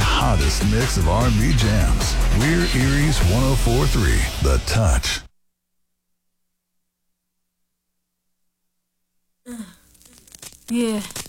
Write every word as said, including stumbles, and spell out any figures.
hottest mix of R and B jams. We're Erie's one oh four point three, The Touch. Yeah.